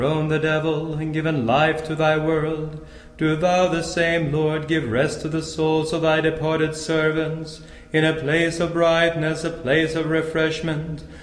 thrown the devil, and given life to thy world. Do thou the same, Lord, give rest to the souls of thy departed servants, in a place of brightness, a place of refreshment,